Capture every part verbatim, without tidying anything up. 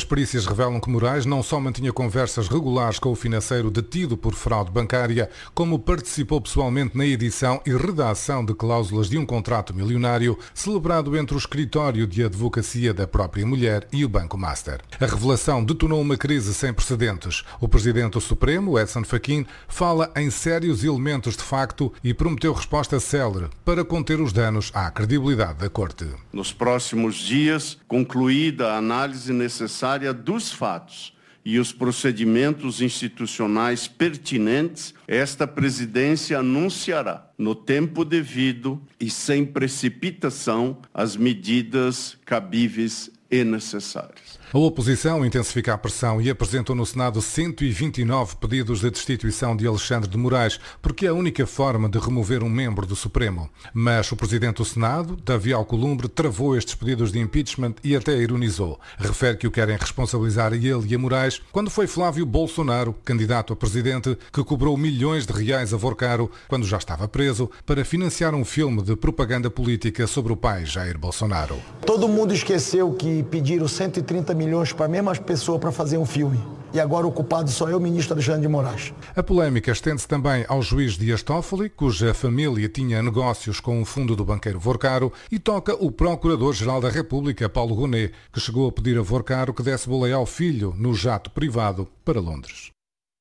perícias revelam que Moraes não só mantinha conversas regulares com o financeiro detido por fraude bancária, como participou pessoalmente na edição e redação de cláusulas de um contrato milionário celebrado entre o escritório de advocacia da própria mulher e o Banco Master. A revelação detonou uma crise sem precedentes. O presidente do Supremo, Edson Fachin, fala em sérios elementos de facto e prometeu resposta célere para conter os danos à credibilidade da Corte. Nos próximos dias, concluída a análise necessária dos fatos e os procedimentos institucionais pertinentes, esta presidência anunciará, no tempo devido e sem precipitação, as medidas cabíveis e necessárias. A oposição intensifica a pressão e apresentou no Senado cento e vinte e nove pedidos de destituição de Alexandre de Moraes, porque é a única forma de remover um membro do Supremo. Mas o presidente do Senado, Davi Alcolumbre, travou estes pedidos de impeachment e até ironizou. Refere que o querem responsabilizar a ele e a Moraes quando foi Flávio Bolsonaro, candidato a presidente, que cobrou milhões de reais a Vorcaro, quando já estava preso, para financiar um filme de propaganda política sobre o pai Jair Bolsonaro. Todo mundo esqueceu que pediram cento e trinta milhões para a mesma pessoa para fazer um filme. E agora o culpado só é o ministro Alexandre de Moraes. A polémica estende-se também ao juiz Dias Toffoli, cuja família tinha negócios com o fundo do banqueiro Vorcaro, e toca o Procurador-Geral da República, Paulo Gonet, que chegou a pedir a Vorcaro que desse boleia ao filho no jato privado para Londres.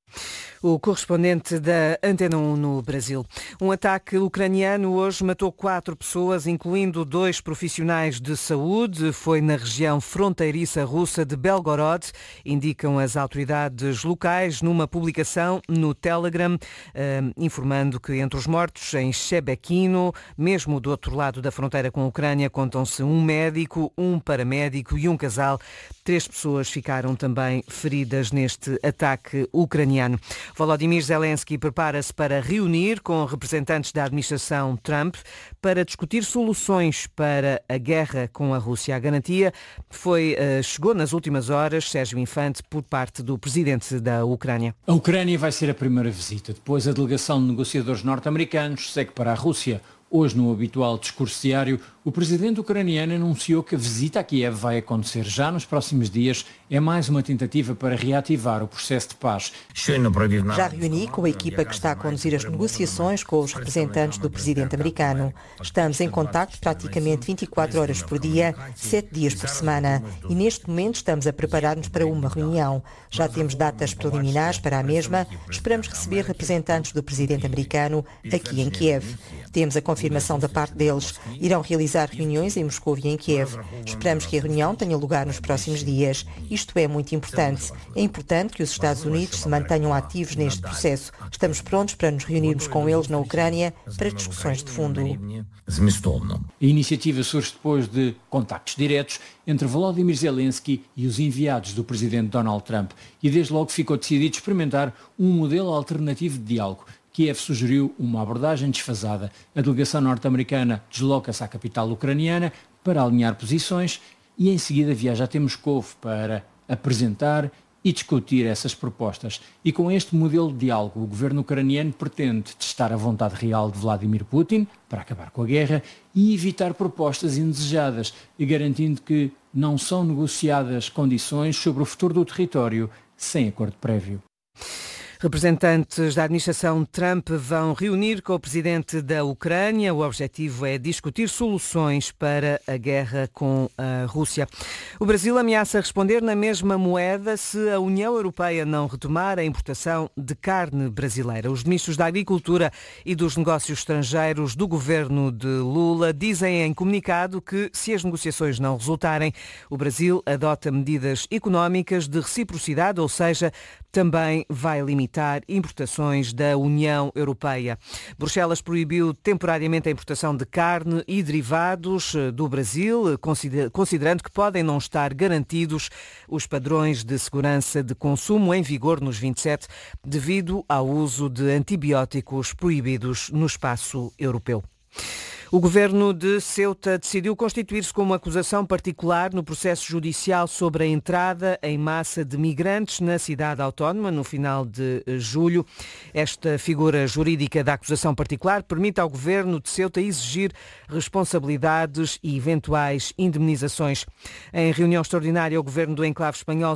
O correspondente da Antena um no Brasil. Um ataque ucraniano hoje matou quatro pessoas, incluindo dois profissionais de saúde. Foi na região fronteiriça russa de Belgorod, indicam as autoridades locais numa publicação no Telegram, eh, informando que entre os mortos em Shebekino, mesmo do outro lado da fronteira com a Ucrânia, contam-se um médico, um paramédico e um casal. Três pessoas ficaram também feridas neste ataque ucraniano. Volodymyr Zelensky prepara-se para reunir com representantes da administração Trump para discutir soluções para a guerra com a Rússia. A garantia foi, chegou nas últimas horas, Sérgio Infante, por parte do presidente da Ucrânia. A Ucrânia vai ser a primeira visita. Depois a delegação de negociadores norte-americanos segue para a Rússia. Hoje, no habitual discurso diário, o presidente ucraniano anunciou que a visita a Kiev vai acontecer já nos próximos dias. É mais uma tentativa para reativar o processo de paz. Já reuni com a equipa que está a conduzir as negociações com os representantes do presidente americano. Estamos em contacto praticamente vinte e quatro horas por dia, sete dias por semana. E neste momento estamos a preparar-nos para uma reunião. Já temos datas preliminares para a mesma. Esperamos receber representantes do presidente americano aqui em Kiev. Temos a confirmação da parte deles. Irão realizar reuniões em Moscou e em Kiev. Esperamos que a reunião tenha lugar nos próximos dias. Isto é muito importante. É importante que os Estados Unidos se mantenham ativos neste processo. Estamos prontos para nos reunirmos com eles na Ucrânia para discussões de fundo. A iniciativa surge depois de contactos diretos entre Volodymyr Zelensky e os enviados do presidente Donald Trump. E desde logo ficou decidido experimentar um modelo alternativo de diálogo. Kiev sugeriu uma abordagem desfasada. A delegação norte-americana desloca-se à capital ucraniana para alinhar posições e em seguida viaja até Moscou para apresentar e discutir essas propostas. E com este modelo de diálogo, o governo ucraniano pretende testar a vontade real de Vladimir Putin para acabar com a guerra e evitar propostas indesejadas, e garantindo que não são negociadas condições sobre o futuro do território sem acordo prévio. Representantes da administração Trump vão reunir com o presidente da Ucrânia. O objetivo é discutir soluções para a guerra com a Rússia. O Brasil ameaça responder na mesma moeda se a União Europeia não retomar a importação de carne brasileira. Os ministros da Agricultura e dos Negócios Estrangeiros do governo de Lula dizem em comunicado que, se as negociações não resultarem, o Brasil adota medidas económicas de reciprocidade, ou seja, também vai limitar importações da União Europeia. Bruxelas proibiu temporariamente a importação de carne e derivados do Brasil, considerando que podem não estar garantidos os padrões de segurança de consumo em vigor nos vinte e sete, devido ao uso de antibióticos proibidos no espaço europeu. O governo de Ceuta decidiu constituir-se como acusação particular no processo judicial sobre a entrada em massa de migrantes na cidade autónoma no final de julho. Esta figura jurídica da acusação particular permite ao governo de Ceuta exigir responsabilidades e eventuais indemnizações. Em reunião extraordinária, o governo do enclave espanhol